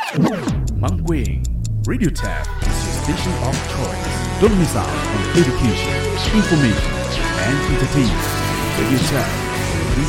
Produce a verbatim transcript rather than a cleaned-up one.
Mangwing Radio Tab is your station of choice. Don't miss out on education, information, and entertainment. Radio Tab.